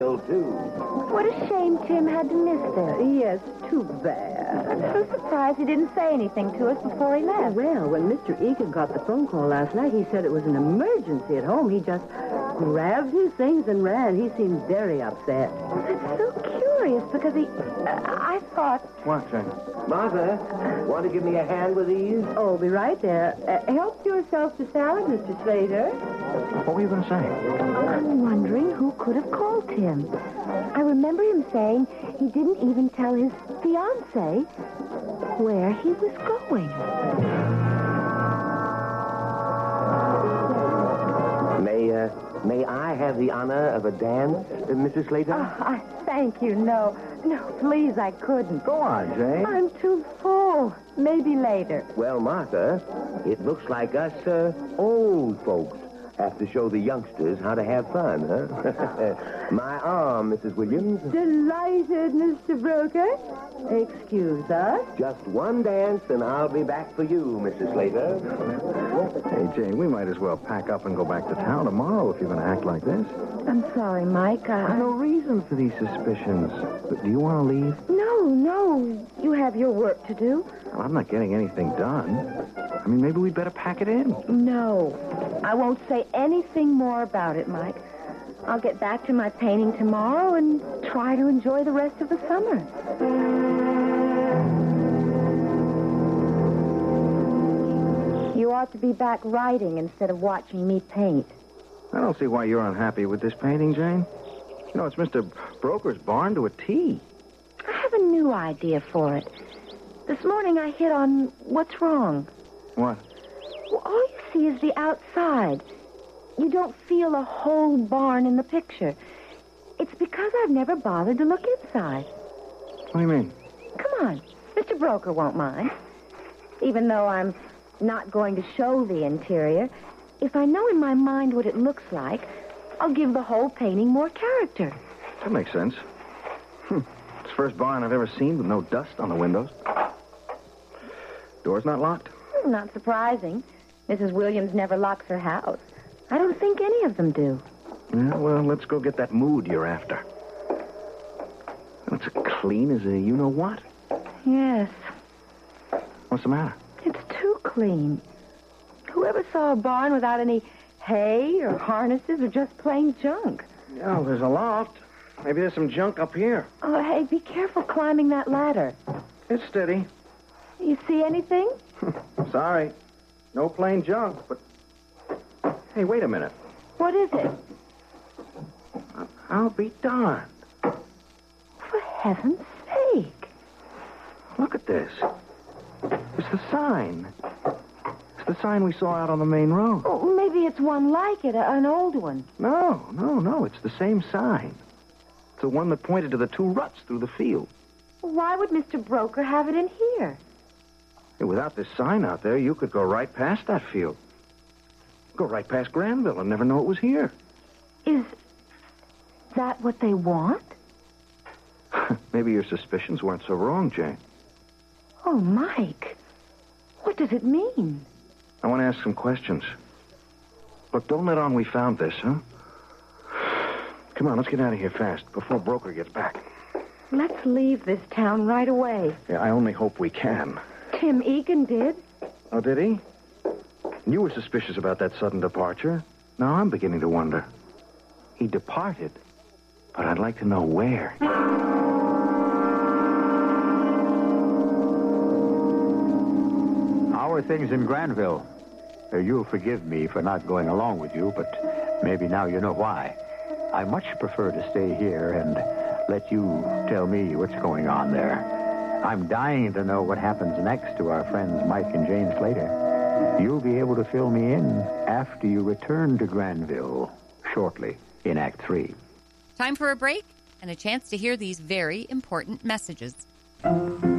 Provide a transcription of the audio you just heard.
too. What a shame Tim had to miss this. Yes, too bad. I'm so surprised he didn't say anything to us before he left. Well, when Mr. Egan got the phone call last night, he said it was an emergency at home. He just grabbed his things and ran. He seemed very upset. That's so curious because I thought... What, Jane? Martha, want to give me a hand with these? Oh, be right there. Help yourself to salad, Mr. Slater. What were you going to say? I'm wondering who could have called Tim. I remember him saying he didn't even tell his fiancée where he was going. May I have the honor of a dance, Mrs. Slater? Thank you. No, please, I couldn't. Go on, Jane. I'm too full. Maybe later. Well, Martha, it looks like us old folks have to show the youngsters how to have fun, huh? My arm, Mrs. Williams. Delighted, Mr. Broker. Excuse us. Just one dance, and I'll be back for you, Mrs. Slater. Hey, Jane, we might as well pack up and go back to town tomorrow if you're going to act like this. I'm sorry, Mike. There's no reason for these suspicions. But do you want to leave? No. You have your work to do. Well, I'm not getting anything done. I mean, maybe we'd better pack it in. No. I won't say anything more about it, Mike. I'll get back to my painting tomorrow and try to enjoy the rest of the summer. You ought to be back writing instead of watching me paint. I don't see why you're unhappy with this painting, Jane. You know, it's Mr. Broker's barn to a T. I have a new idea for it. This morning I hit on what's wrong. What? Well, all you see is the outside. You don't feel a whole barn in the picture. It's because I've never bothered to look inside. What do you mean? Come on. Mr. Broker won't mind. Even though I'm not going to show the interior, if I know in my mind what it looks like, I'll give the whole painting more character. That makes sense. It's the first barn I've ever seen with no dust on the windows. Door's not locked? Not surprising. Mrs. Williams never locks her house. I don't think any of them do. Yeah, well, let's go get that mood you're after. It's as clean as a you-know-what. Yes. What's the matter? It's too clean. Whoever saw a barn without any hay or harnesses or just plain junk? Oh, there's a loft. Maybe there's some junk up here. Oh, hey, be careful climbing that ladder. It's steady. You see anything? Sorry. No plain junk, but... Hey, wait a minute. What is it? I'll be darned. For heaven's sake. Look at this. It's the sign. It's the sign we saw out on the main road. Oh, maybe it's one like it, an old one. No. It's the same sign. It's the one that pointed to the two ruts through the field. Why would Mr. Broker have it in here? Hey, without this sign out there, you could go right past that field. Go right past Granville and never know it was here. Is that what they want? Maybe your suspicions weren't so wrong, Jane. Oh, Mike. What does it mean? I want to ask some questions. Look, don't let on we found this, huh? Come on, let's get out of here fast before Broker gets back. Let's leave this town right away. Yeah, I only hope we can. Tim Egan did. Oh, did he? You were suspicious about that sudden departure. Now I'm beginning to wonder. He departed, but I'd like to know where. How are things in Granville? You'll forgive me for not going along with you, but maybe now you know why. I much prefer to stay here and let you tell me what's going on there. I'm dying to know what happens next to our friends Mike and Jane Slater. You'll be able to fill me in after you return to Granville shortly in Act 3. Time for a break and a chance to hear these very important messages.